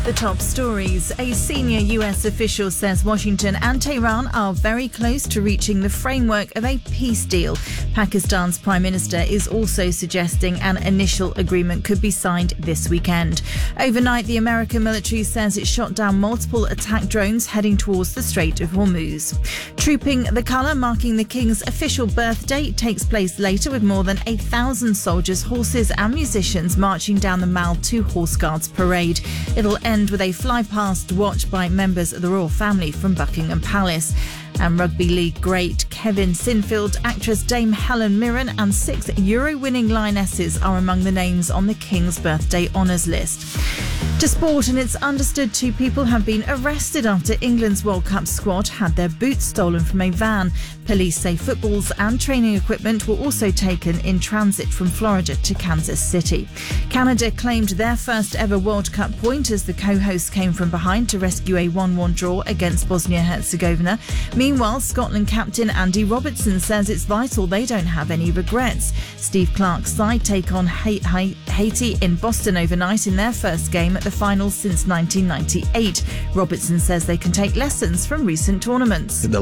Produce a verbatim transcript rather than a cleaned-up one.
The top stories. A senior U S official says Washington and Tehran are very close to reaching the framework of a peace deal. Pakistan's Prime Minister is also suggesting an initial agreement could be signed this weekend. Overnight, the American military says it shot down multiple attack drones heading towards the Strait of Hormuz. Trooping the Colour, marking the King's official birthday, takes place later with more than a thousand soldiers, horses and musicians marching down the Mall to Horse Guards Parade. It'll end with a fly-past watch by members of the royal family from Buckingham Palace. And rugby league great Kevin Sinfield, actress Dame Helen Mirren and six Euro-winning Lionesses are among the names on the King's birthday honours list. To sport, and it's understood two people have been arrested after England's World Cup squad had their boots stolen from a van. Police say footballs and training equipment were also taken in transit from Florida to Kansas City. Canada claimed their first ever World Cup point as the co-hosts came from behind to rescue a one one draw against Bosnia-Herzegovina. Meanwhile, Scotland captain Andy Robertson says it's vital they don't have any regrets. Steve Clarke's side take on Haiti in Boston overnight in their first game at the finals since nineteen ninety-eight. Robertson says they can take lessons from recent tournaments.